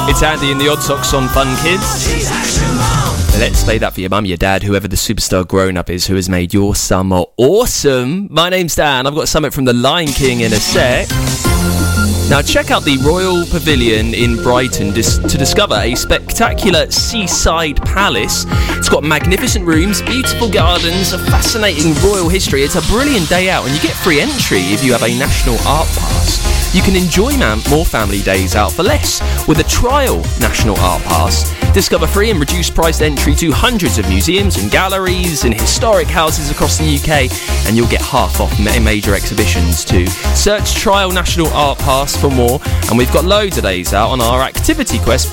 It's Andy and the Odd Socks on Fun Kids. Let's play that for your mum, your dad, whoever the superstar grown-up is who has made your summer awesome. My name's Dan. I've got something from The Lion King in a sec. Now check out the Royal Pavilion in Brighton to discover a spectacular seaside palace. It's got magnificent rooms, beautiful gardens, a fascinating royal history. It's a brilliant day out, and you get free entry if you have a National Art Pass. You can enjoy more family days out for less with a trial National Art Pass. Discover free and reduced priced entry to hundreds of museums and galleries and historic houses across the UK, and you'll get half off major exhibitions too. Search Trial National Art Pass for more, and we've got loads of days out on our Activity Quest